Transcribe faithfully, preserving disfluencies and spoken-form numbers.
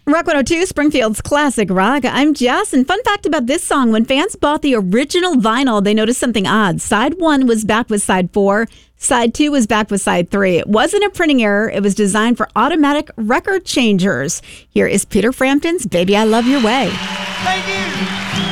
Rock one oh two, Springfield's Classic Rock. I'm Jess, and fun fact about this song, when fans bought the original vinyl, they noticed something odd. Side one was back with side four. Side two was back with side three. It wasn't a printing error. It was designed for automatic record changers. Here is Peter Frampton's Baby I Love Your Way. Thank you.